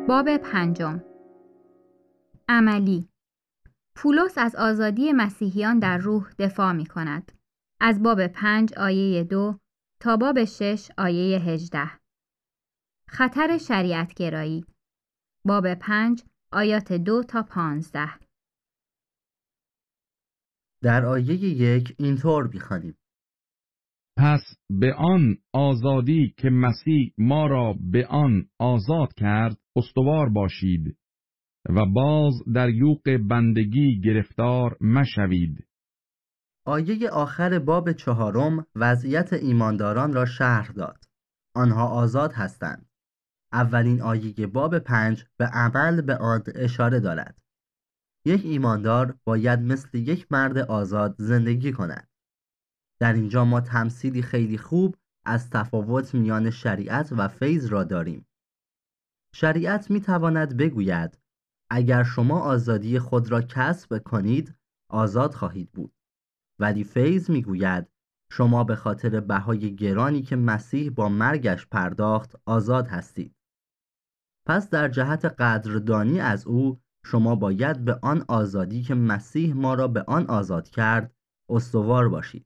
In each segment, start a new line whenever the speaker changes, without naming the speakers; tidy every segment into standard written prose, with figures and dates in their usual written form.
باب 5. عملی. پولس از آزادی مسیحیان در روح دفاع می کند. از باب 5 آیه 2 تا باب 6 آیه 18. خطر شریعت گرایی. باب 5 آیات 2 تا 15.
در آیه 1 اینطور می‌خوانیم:
پس به آن آزادی که مسیح ما را به آن آزاد کرد استوار باشید و باز در یوغ بندگی گرفتار مشوید.
آیه آخر باب 4 وضعیت ایمانداران را شرح داد. آنها آزاد هستند. اولین آیه باب 5 به عمل به آن اشاره دارد. یک ایماندار باید مثل یک مرد آزاد زندگی کند. در اینجا ما تمثیلی خیلی خوب از تفاوت میان شریعت و فیض را داریم. شریعت میتواند بگوید اگر شما آزادی خود را کسب کنید آزاد خواهید بود، ولی فیض میگوید شما به خاطر بهای گرانی که مسیح با مرگش پرداخت آزاد هستید. پس در جهت قدردانی از او شما باید به آن آزادی که مسیح ما را به آن آزاد کرد استوار باشید.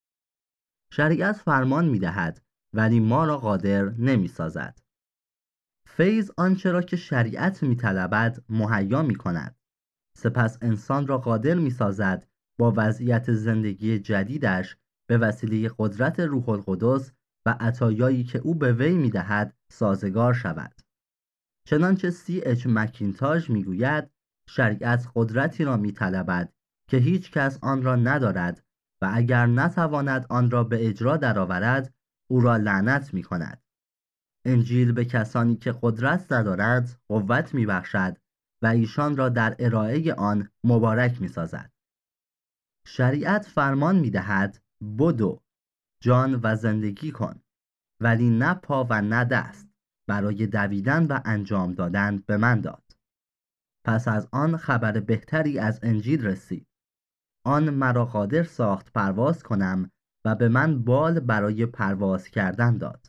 شریعت فرمان می‌دهد ولی ما را قادر نمی‌سازد. فیض آنچه را که شریعت می‌طلبد مهیا می‌کند. سپس انسان را قادر می‌سازد با وضعیت زندگی جدیدش به وسیله قدرت روح القدس و عطایایی که او به وی می‌دهد سازگار شود. چنانچه C.H. مکینتاش می‌گوید شریعت قدرتی را می‌طلبد که هیچ کس آن را ندارد و اگر نتواند آن را به اجرا درآورد او را لعنت می‌کند. انجیل به کسانی که قدرت ندارند قوت می‌بخشد و ایشان را در ارائه آن مبارک می‌سازد. شریعت فرمان می‌دهد بدو، جان و زندگی کن، ولی نه پا و نه دست برای دویدن و انجام دادن به من داد. پس از آن خبر بهتری از انجیل رسید. آن مرا قادر ساخت پرواز کنم و به من بال برای پرواز کردن داد.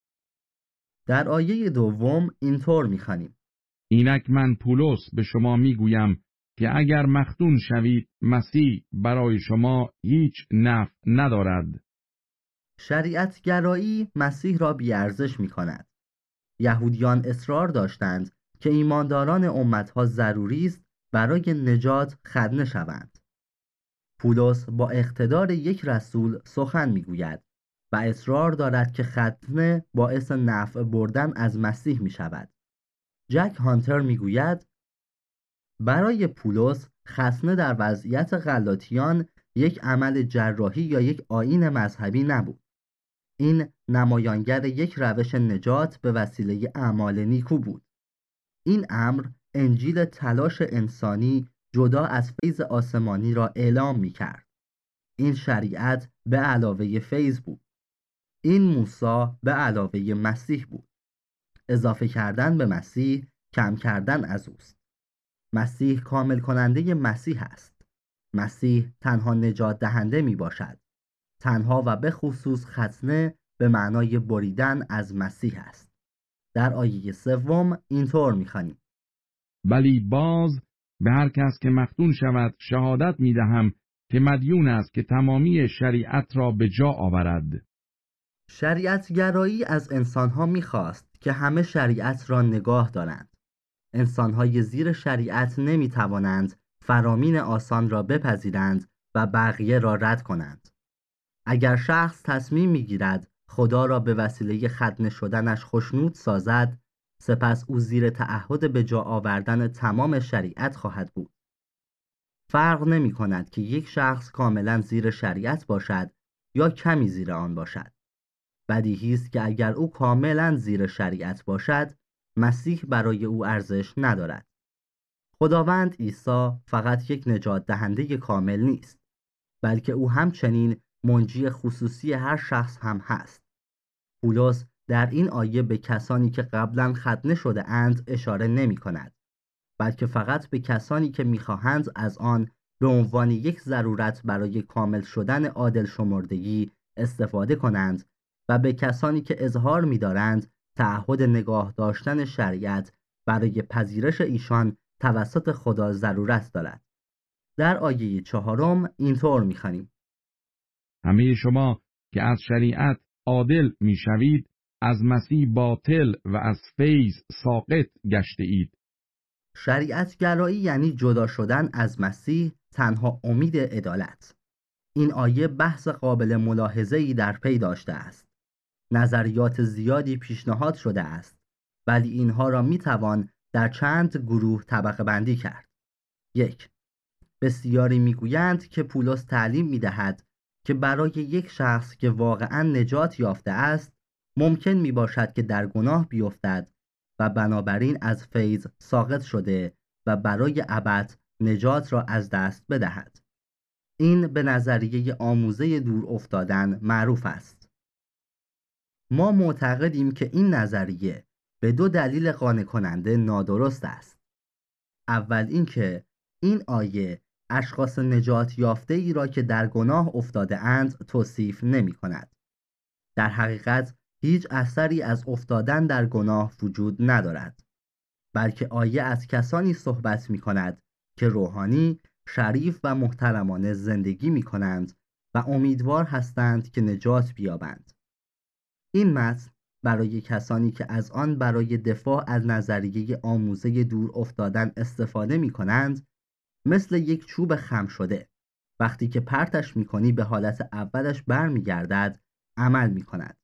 در آیه 2 اینطور می‌خوانیم:
اینک من پولس به شما میگویم که اگر مختون شوید مسیح برای شما هیچ نفع ندارد.
شریعت گرایی مسیح را بی‌ارزش می‌کند. یهودیان اصرار داشتند که ایمانداران امتها ضروری است برای نجات ختنه شوند. پولس با اقتدار یک رسول سخن میگوید و اصرار دارد که ختنه باعث نفع بردن از مسیح می شود. جک هانتر میگوید برای پولس ختنه در وضعیت غلاطیان یک عمل جراحی یا یک آیین مذهبی نبود. این نمایانگر یک روش نجات به وسیله اعمال نیکو بود. این امر انجیل تلاش انسانی جدا از فیض آسمانی را اعلام می کرد. این شریعت به علاوه فیض بود. این موسی به علاوه مسیح بود. اضافه کردن به مسیح کم کردن از اوست. مسیح کامل کننده مسیح است. مسیح تنها نجات دهنده می باشد. تنها و به خصوص ختنه به معنای بریدن از مسیح است. در آیه 3 اینطور می‌خوانیم:
ولی باز به هر کس که مختون شود شهادت میدهم که مدیون است که تمامی شریعت را به جا آورد.
شریعت گرایی از انسانها می‌خواست که همه شریعت را نگاه دارند. انسانهای زیر شریعت نمی‌توانند فرامین آسان را بپذیرند و بقیه را رد کنند. اگر شخص تصمیم می‌گیرد خدا را به وسیله ختنه شدنش خوشنود سازد، سپس او زیر تعهد به جا آوردن تمام شریعت خواهد بود. فرق نمی کند که یک شخص کاملا زیر شریعت باشد یا کمی زیر آن باشد. بدیهی است که اگر او کاملا زیر شریعت باشد، مسیح برای او ارزش ندارد. خداوند عیسی فقط یک نجات دهنده کامل نیست، بلکه او همچنین منجی خصوصی هر شخص هم هست. پولس در این آیه به کسانی که قبلا ختنه شده اند اشاره نمی کند، بلکه فقط به کسانی که می‌خواهند از آن به عنوان یک ضرورت برای کامل شدن عادل شمردگی استفاده کنند و به کسانی که اظهار می‌دارند تعهد نگاه داشتن شریعت برای پذیرش ایشان توسط خدا ضرورت دارد. در آیه 4 اینطور می‌خوانیم:
همه شما که از شریعت عادل میشوید از مسیح باطل و از فیض ساقط گشته اید.
شریعت گرایی یعنی جدا شدن از مسیح، تنها امید عدالت. این آیه بحث قابل ملاحظه‌ای در پی داشته است. نظریات زیادی پیشنهاد شده است، ولی اینها را میتوان در چند گروه طبقه بندی کرد. 1. بسیاری میگویند که پولس تعلیم میدهد که برای یک شخص که واقعا نجات یافته است ممکن میباشد که در گناه بیفتد و بنابراین از فیض ساقط شده و برای ابد نجات را از دست بدهد. این به نظریه آموزه دور افتادن معروف است. ما معتقدیم که این نظریه به 2 دلیل قانع کننده نادرست است. اول اینکه این آیه اشخاص نجات یافته ای را که در گناه افتاده اند توصیف نمی کند. در حقیقت هیچ اثری از افتادن در گناه وجود ندارد، بلکه آیه از کسانی صحبت می کند که روحانی، شریف و محترمانه زندگی می کنند و امیدوار هستند که نجات بیابند. این متن برای کسانی که از آن برای دفاع از نظریه آموزه دور افتادن استفاده می کنند مثل یک چوب خم شده، وقتی که پرتش می کنی به حالت اولش بر می گردد عمل می کند.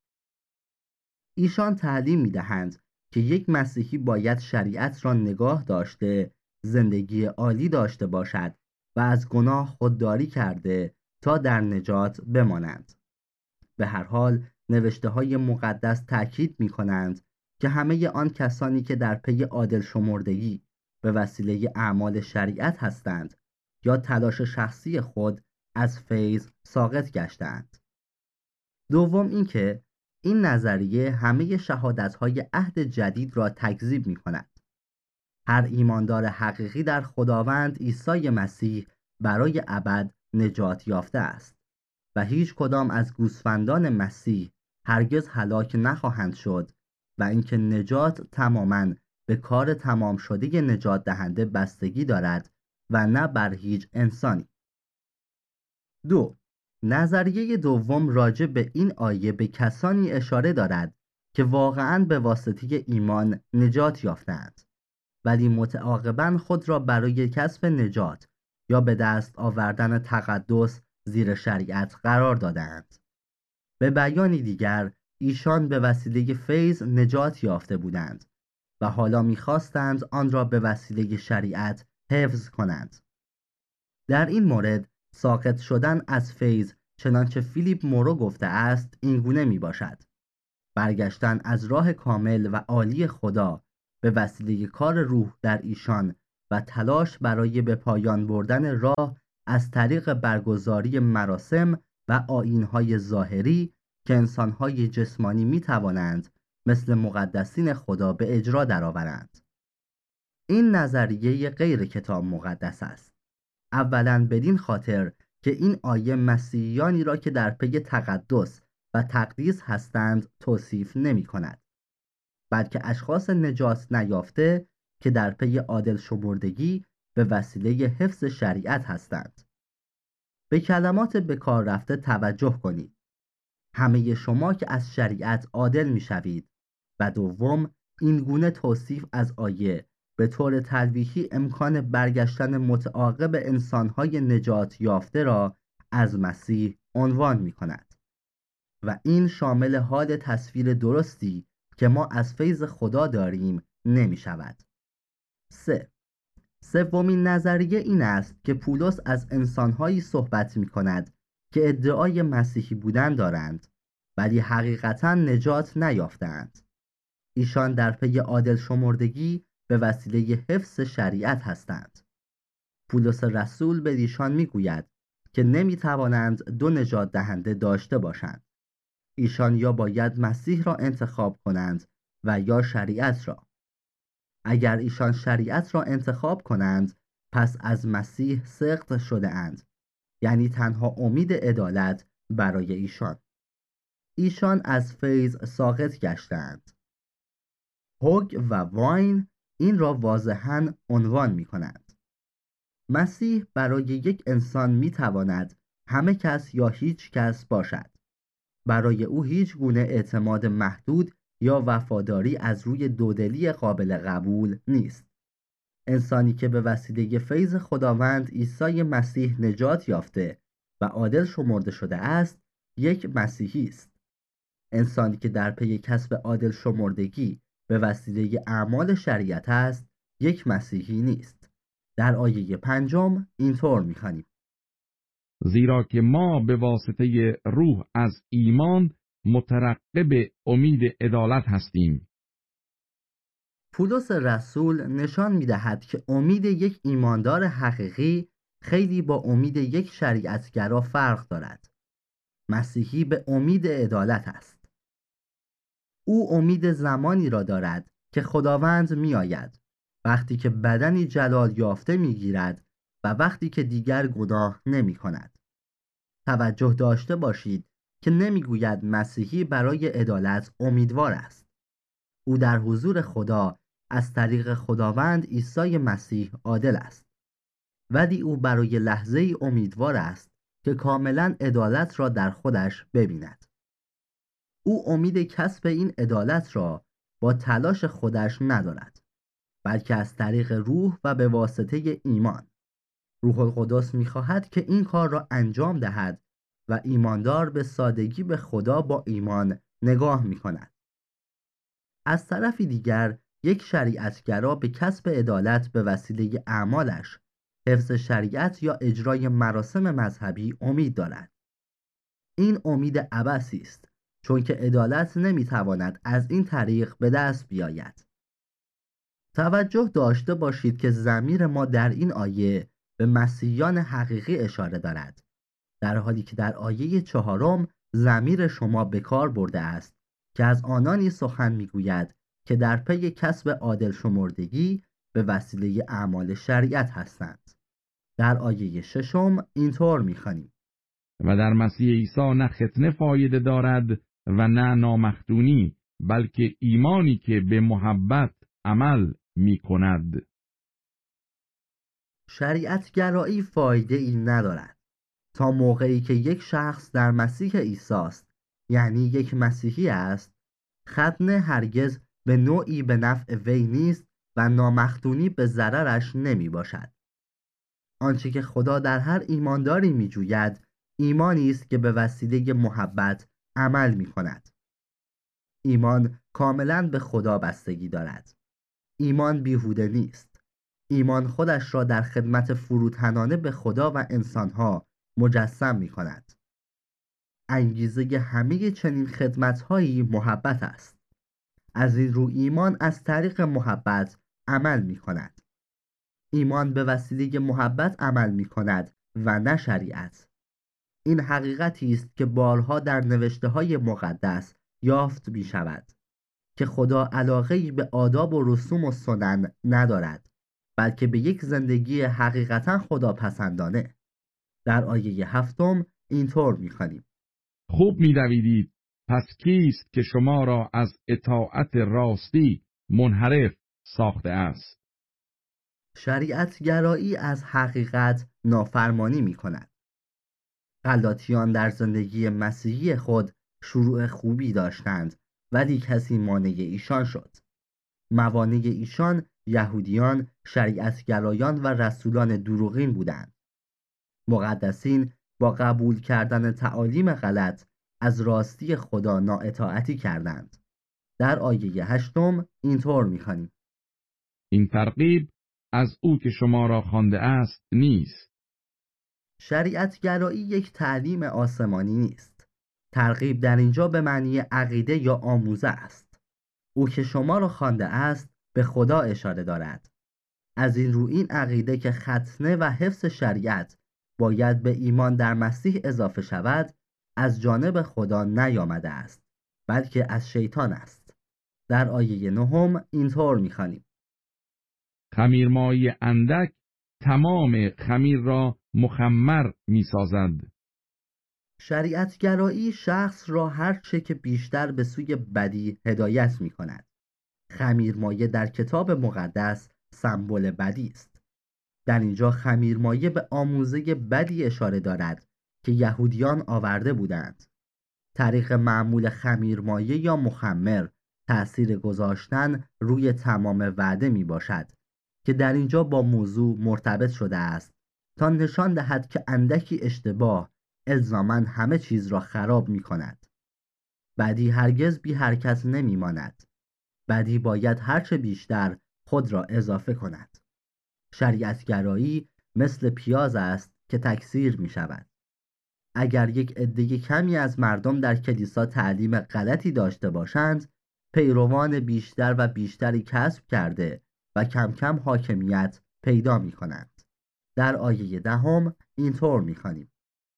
ایشان تعلیم می دهند که یک مسیحی باید شریعت را نگاه داشته، زندگی عالی داشته باشد و از گناه خودداری کرده تا در نجات بمانند. به هر حال نوشته‌های مقدس تأکید می‌کنند که همه آن کسانی که در پی عادل شمردگی به وسیله اعمال شریعت هستند یا تلاش شخصی خود از فیض ساقط گشتند. دوم اینکه این نظریه همه شهادت‌های عهد جدید را تکذیب می‌کند. هر ایماندار حقیقی در خداوند عیسی مسیح برای ابد نجات یافته است و هیچ کدام از گوسفندان مسیح هرگز هلاک نخواهند شد و اینکه نجات تماماً به کار تمام شده نجات دهنده بستگی دارد و نه بر هیچ انسانی. 2. نظریه دوم راجع به این آیه به کسانی اشاره دارد که واقعاً به واسطه ایمان نجات یافتند، ولی متعاقباً خود را برای کسب نجات یا به دست آوردن تقدس زیر شریعت قرار دادند. به بیانی دیگر ایشان به وسیله فیض نجات یافته بودند و حالا می‌خواستند آن را به وسیله شریعت حفظ کنند. در این مورد ساقط شدن از فیض چنانچه فیلیپ مورو گفته است اینگونه می باشد: برگشتن از راه کامل و عالی خدا به وسیله کار روح در ایشان و تلاش برای به پایان بردن راه از طریق برگزاری مراسم و آیین‌های ظاهری که انسان‌های جسمانی می‌توانند مثل مقدسین خدا به اجرا درآورند. این نظریه غیر کتاب مقدس است. اولاً بدین خاطر که این آیه مسیحیانی را که در پی تقدس و تقدیس هستند توصیف نمی کند، بلکه اشخاص نجات نیافته که در پی عادل شمردگی به وسیله حفظ شریعت هستند. به کلمات به کار رفته توجه کنید: همه شما که از شریعت عادل می شوید. و دوم، این گونه توصیف از آیه به طور تلویحی امکان برگشتن متعاقب انسانهای نجات یافته را از مسیح عنوان می کند و این شامل حال تصویر درستی که ما از فیض خدا داریم نمی شود. 3. سومین نظریه این است که پولس از انسانهایی صحبت می کند که ادعای مسیحی بودن دارند ولی حقیقتاً نجات نیافتند. ایشان در پی عادل شمردگی به وسیله حفظ شریعت هستند. پولس رسول به ایشان می گوید که نمی توانند 2 نجات دهنده داشته باشند. ایشان یا باید مسیح را انتخاب کنند و یا شریعت را. اگر ایشان شریعت را انتخاب کنند پس از مسیح سقط شده اند، یعنی تنها امید عدالت برای ایشان. ایشان از فیض ساقط گشتند. هوگ و واین این را واضحاً عنوان می کنند. مسیح برای یک انسان می تواند همه کس یا هیچ کس باشد. برای او هیچ گونه اعتماد محدود یا وفاداری از روی دودلی قابل قبول نیست. انسانی که به وسیله فیض خداوند عیسی مسیح نجات یافته و عادل شمرده شده است، یک مسیحی است. انسانی که در پی کسب عادل شمردگی به وسیله اعمال شریعت است، یک مسیحی نیست. در آیه 5 اینطور می‌خوانیم:
زیرا که ما به واسطه روح از ایمان مترقب امید عدالت هستیم.
پولس رسول نشان می‌دهد که امید یک ایماندار حقیقی خیلی با امید یک شریعتگرا فرق دارد. مسیحی به امید عدالت است. او امید زمانی را دارد که خداوند می‌آید، وقتی که بدنی جلال یافته می‌گیرد و وقتی که دیگر گناه نمی‌کند. توجه داشته باشید که نمی‌گوید مسیحی برای عدالت امیدوار است. او در حضور خدا از طریق خداوند عیسی مسیح عادل است. ولی او برای لحظه‌ای امیدوار است که کاملاً عدالت را در خودش ببیند. او امید کسب این عدالت را با تلاش خودش ندارد، بلکه از طریق روح و به واسطه ایمان. روح القدس می‌خواهد که این کار را انجام دهد و ایماندار به سادگی به خدا با ایمان نگاه می‌کند. از طرفی دیگر یک شریعتگرا به کسب عدالت به وسیله اعمالش، حفظ شریعت یا اجرای مراسم مذهبی امید دارد. این امید عبثی است، چون که عدالت نمی‌تواند از این طریق به دست بیاید. توجه داشته باشید که ضمیر ما در این آیه به مسیحیان حقیقی اشاره دارد، در حالی که در آیه 4 ضمیر شما به کار برده است که از آنانی سخن می‌گوید که در پی کسب عادل شمردگی به وسیله اعمال شریعت هستند. در آیه 6 اینطور می‌خوانیم:
و در مسیح عیسی نه ختنه فایده دارد و نه نامختونی، بلکه ایمانی که به محبت عمل می کند.
شریعتگرایی فایده ای ندارد تا موقعی که یک شخص در مسیح عیسی است، یعنی یک مسیحی است. ختنه هرگز به نوعی به نفع وی نیست و نامختونی به ضررش نمی باشد. آنچه که خدا در هر ایمانداری می جوید، ایمانی است که به وسیله محبت عمل می کند. ایمان کاملاً به خدا بستگی دارد. ایمان بیهوده نیست. ایمان خودش را در خدمت فروتنانه به خدا و انسانها مجسم می کند. انگیزه همه چنین خدمت‌هایی محبت است. از این رو ایمان از طریق محبت عمل می کند. ایمان به وسیله محبت عمل می کند و نه شریعت. این حقیقتی است که بارها در نوشته‌های مقدس یافت می شود که خدا علاقه‌ای به آداب و رسوم و سنن ندارد، بلکه به یک زندگی حقیقتا خداپسندانه. در آیه 7 اینطور می‌خوانیم:
خوب می‌دویدید، پس کیست که شما را از اطاعت راستی منحرف ساخته است؟
شریعتگرایی از حقیقت نافرمانی می‌کند. غلاطیان در زندگی مسیحی خود شروع خوبی داشتند، ولی کسی مانع ایشان شد. موانع ایشان یهودیان، شریعتگرایان و رسولان دروغین بودند. مقدسین با قبول کردن تعالیم غلط از راستی خدا نااطاعتی کردند. در آیه 8 اینطور می‌خوانیم:
این ترغیب از او که شما را خوانده است نیست.
شریعتگرایی یک تعلیم آسمانی نیست. ترغیب در اینجا به معنی عقیده یا آموزه است. او که شما را خوانده است به خدا اشاره دارد. از این رو این عقیده که ختنه و حفظ شریعت باید به ایمان در مسیح اضافه شود، از جانب خدا نیامده است، بلکه از شیطان است. در آیه 9 اینطور می‌خوانیم:
خمیرمایی اندک تمام خمیر را مخمر می‌سازد.
شریعتگرایی شخص را هر چه که بیشتر به سوی بدی هدایت می‌کند. خمیرمایه در کتاب مقدس سمبل بدی است. در اینجا خمیرمایه به آموزه بدی اشاره دارد که یهودیان آورده بودند. طریق معمول خمیرمایه یا مخمر تأثیر گذاشتن روی تمام وعده می باشد که در اینجا با موضوع مرتبط شده است تا نشان دهد که اندکی اشتباه الزاماً همه چیز را خراب می کند. بدی هرگز بی حرکت نمی ماند. بدی باید هرچه بیشتر خود را اضافه کند. شریعتگرایی مثل پیاز است که تکثیر می شود. اگر یک عده کمی از مردم در کلیسا تعلیم غلطی داشته باشند، پیروان بیشتر و بیشتری کسب کرده و کم کم حاکمیت پیدا می کنند. در آیه 10 اینطور می خوانیم: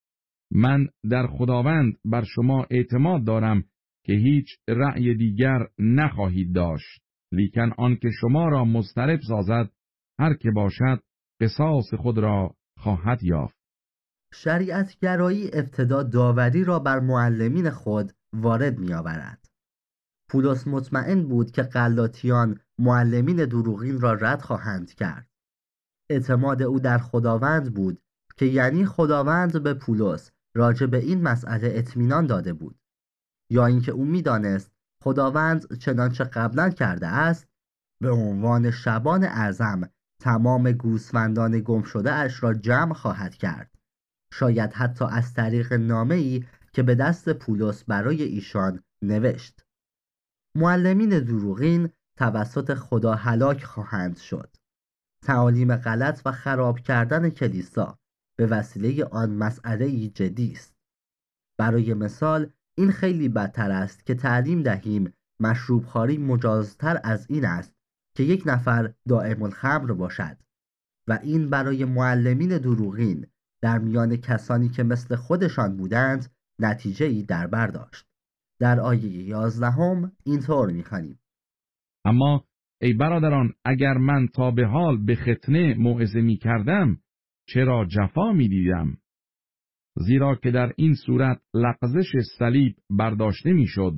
من در خداوند بر شما اعتماد دارم که هیچ رأی دیگر نخواهید داشت، لیکن آن که شما را مضطرب سازد، هر که باشد قصاص خود را خواهد یافت.
شریعتگرایی ابتدا داوری را بر معلمین خود وارد می آورد. پولس مطمئن بود که غلاطیان معلمین دروغین را رد خواهند کرد. اعتماد او در خداوند بود که یعنی خداوند به پولس راجع به این مسئله اطمینان داده بود، یا اینکه او می‌دانست خداوند چنانچه قبلا کرده است به عنوان شبان اعظم تمام گوسفندان گم شده اش را جمع خواهد کرد، شاید حتی از طریق نامه‌ای که به دست پولس برای ایشان نوشت. معلمین دروغین توسط خدا هلاک خواهند شد. تعالیم غلط و خراب کردن کلیسا به وسیله آن مسئله‌ای جدی است. برای مثال این خیلی بدتر است که تعلیم دهیم مشروب خواری مجازتر از این است که یک نفر دائم الخمر باشد و این برای معلمین دروغین در میان کسانی که مثل خودشان بودند نتیجه‌ای در بر داشت. در آیه 11 اینطور می‌خوانیم:
اما ای برادران، اگر من تا به حال به ختنه موعظه می کردم، چرا جفا می دیدم؟ زیرا که در این صورت لغزش صلیب برداشته می شد.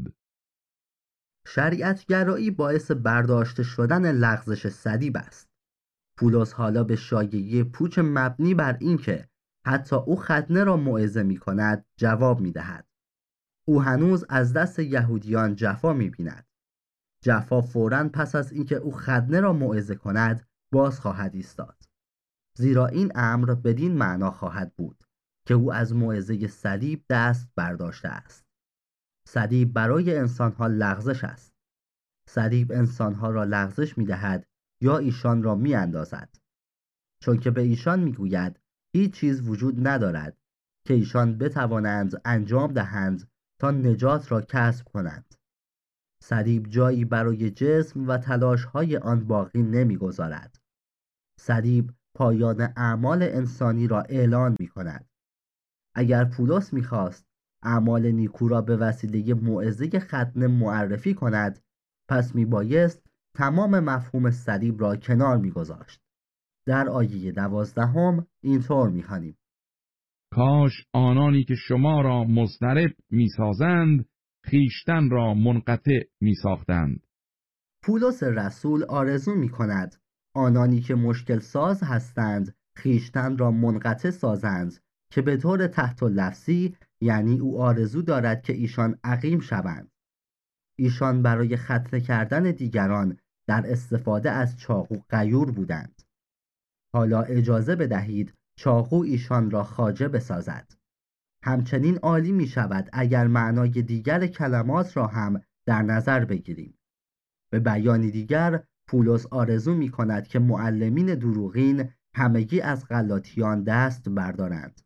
شریعتگرایی باعث برداشته شدن لغزش صلیب است. پولس حالا به شایعه پوچ مبنی بر اینکه حتی او ختنه را موعظه می کند جواب می دهد. او هنوز از دست یهودیان جفا می بیند. جفا فوراً پس از اینکه او ختنه را موعظه کند باز خواهد ایستاد، زیرا این امر بدین معنا خواهد بود که او از موعظه صلیب دست برداشته است. صلیب برای انسانها لغزش است. صلیب انسانها را لغزش می دهد یا ایشان را می اندازد، چون که به ایشان می گوید هیچ چیز وجود ندارد که ایشان بتوانند انجام دهند تا نجات را کسب کنند. صلیب جایی برای جسم و تلاش‌های آن باقی نمی‌گذارد. صلیب پایان اعمال انسانی را اعلان می‌کند. اگر پولس می‌خواست اعمال نیکو را به وسیله موعظه ختنه معرفی کند، پس میبایست تمام مفهوم صلیب را کنار می‌گذاشت. در آیه 12 اینطور می‌خوانیم:
کاش آنانی که شما را مضطرب می‌سازند خیشتن را منقطع می‌ساختند.
پولس رسول آرزو می‌کند آنانی که مشکل ساز هستند خیشتن را منقطع سازند که به طور تحت لفظی یعنی او آرزو دارد که ایشان عقیم شوند. ایشان برای ختنه کردن دیگران در استفاده از چاقو غیور بودند. حالا اجازه بدهید چاقو ایشان را خواجه بسازد. همچنین عالی می شود اگر معنای دیگر کلمات را هم در نظر بگیریم. به بیان دیگر پولس آرزو می کند که معلمین دروغین همگی از غلاطیان دست بردارند.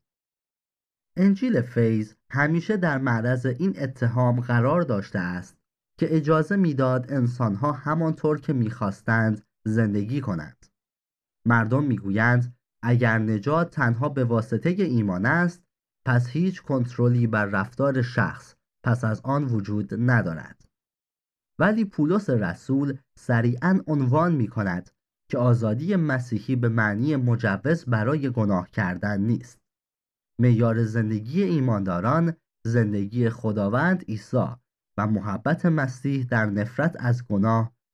انجیل فیض همیشه در معرض این اتهام قرار داشته است که اجازه میداد انسانها همانطور که میخواستند زندگی کنند. مردم میگویند اگر نجات تنها به واسطه ایمان است، پس هیچ کنترلی بر رفتار شخص پس از آن وجود ندارد. ولی پولس رسول سریعاً عنوان می‌کند که آزادی مسیحی به معنی مجوز برای گناه کردن نیست. معیار زندگی ایمانداران زندگی خداوند عیسی و محبت مسیح در نفرت از گناه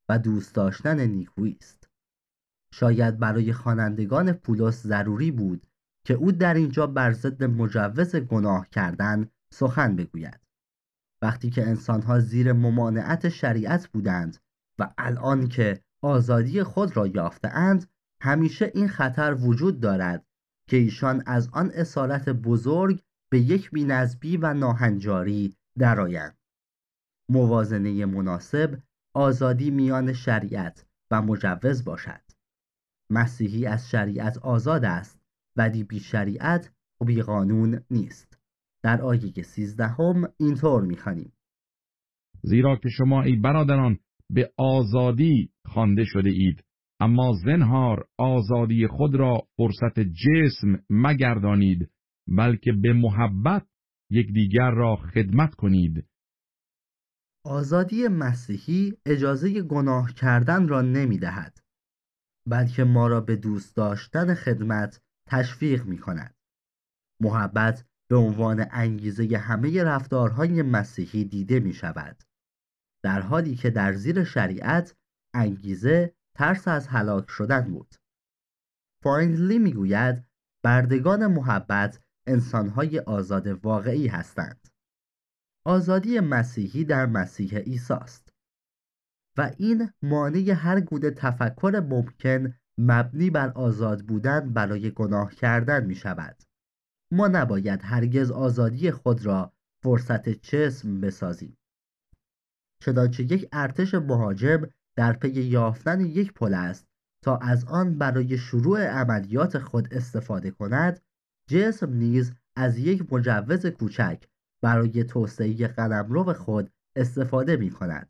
و دوست داشتن نیکویی است. شاید برای خوانندگان پولس ضروری بود که او در اینجا بر ضد مجوز گناه کردن سخن بگوید. وقتی که انسانها زیر ممانعت شریعت بودند و الان که آزادی خود را یافته‌اند، همیشه این خطر وجود دارد که ایشان از آن اسارت بزرگ به یک بی‌نظمی و ناهنجاری درآیند. موازنه مناسب آزادی میان شریعت و مجوز باشد. مسیحی از شریعت آزاد است ولی بی شریعت و بی قانون نیست. در آیه 13 اینطور می‌خوانیم:
زیرا که شما ای برادران به آزادی خوانده شده اید، اما زنهار آزادی خود را فرصت جسم مگردانید، بلکه به محبت یکدیگر را خدمت کنید.
آزادی مسیحی اجازه گناه کردن را نمی‌دهد، بلکه ما را به دوست داشتن خدمت تشویق می‌کند. محبت به عنوان انگیزه همه رفتارهای مسیحی دیده می‌شود، در حالی که در زیر شریعت انگیزه ترس از هلاک شدن بود. فایندلی میگوید بردگان محبت انسانهای آزاد واقعی هستند. آزادی مسیحی در مسیح عیسی است و این مانع هر گونه تفکر ممکن مبنی بر آزاد بودن برای گناه کردن می شود. ما نباید هرگز آزادی خود را فرصت جسم بسازیم. چنانچه یک ارتش مهاجم در پی یافتن یک پل است تا از آن برای شروع عملیات خود استفاده کند، جسم نیز از یک مجوز کوچک برای توسعه قلمرو خود استفاده می کند.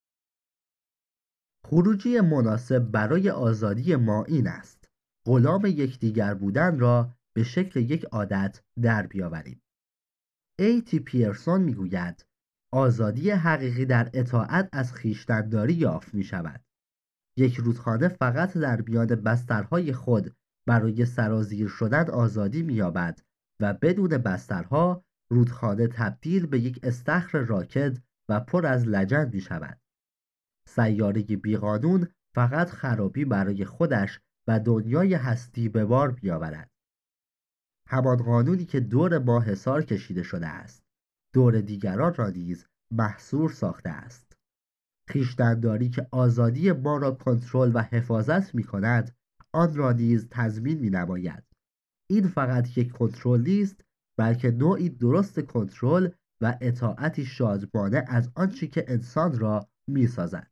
خروجی مناسب برای آزادی ما این است: غلام یکدیگر بودن را به شکل یک عادت در بیاوریم. A.T. پیرسون می گوید آزادی حقیقی در اطاعت از خویشتن‌داری یافت می شود. یک رودخانه فقط در میان بسترهای خود برای سرازیر شدن آزادی می یابد و بدون بسترها رودخانه تبدیل به یک استخر راکد و پر از لجن می شود. سیاره بیقانون فقط خرابی برای خودش و دنیای هستی به بار بیاورد. همان قانونی که دور ما حصار کشیده شده است، دور دیگران را نیز محصور ساخته است. خویشتن‌داری که آزادی ما را کنترل و حفاظت می کند، آن را نیز تضمین می نماید. این فقط یک کنترل نیست، بلکه نوعی درست کنترل و اطاعتی شادمانه از آنچه که انسان را می سازد.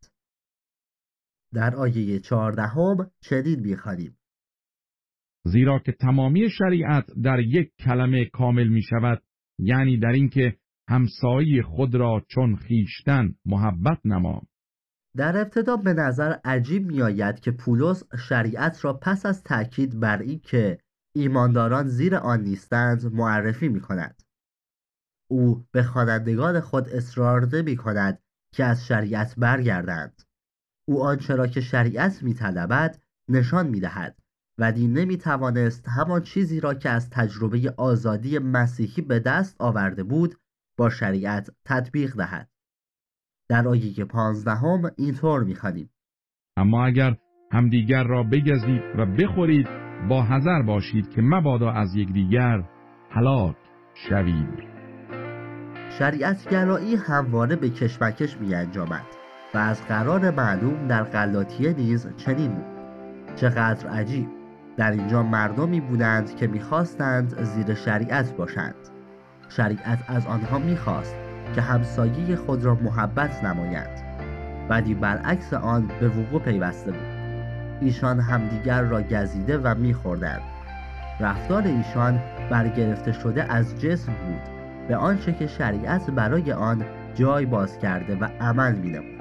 در آیه 14 چنین می خوانیم:
زیرا که تمامی شریعت در یک کلمه کامل می شود، یعنی در اینکه همسایه خود را چون خویشتن محبت نما.
در ابتدا به نظر عجیب می آید که پولس شریعت را پس از تأکید بر این که ایمانداران زیر آن نیستند معرفی می کند. او به خوانندگان خود اصرار نمی کند که از شریعت برگردند. او آنچه را که شریعت می طلبد نشان می دهد، ولی نمی توانست همان چیزی را که از تجربه آزادی مسیحی به دست آورده بود با شریعت تطبیق دهد. در آیه 15 اینطور می خوانیم:
اما اگر همدیگر را بگزید و بخورید، با حذر باشید که مبادا از یکدیگر هلاک شوید.
شریعت گرایی همواره به کشمکش می انجامد و از قرار معلوم در غلاطیه نیز چنین بود. چقدر عجیب! در اینجا مردمی بودند که می‌خواستند زیر شریعت باشند. شریعت از آنها می‌خواست که همسایه خود را محبت نمایند، ولی برعکس آن به وقوع پیوسته بود. ایشان همدیگر را گزیده و می‌خوردند. رفتار ایشان برگرفته شده از جسم بود، به آنچه که شریعت برای آن جای باز کرده و عمل می‌نمود.